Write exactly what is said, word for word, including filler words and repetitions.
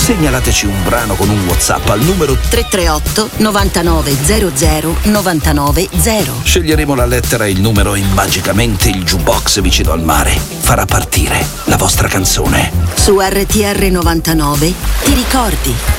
Segnalateci un brano con un WhatsApp al numero tre tre otto novantanove zero zero novantanove zero. Sceglieremo la lettera e il numero e magicamente il jukebox vicino al mare farà partire la vostra canzone. Su R T R novantanove ti ricordi.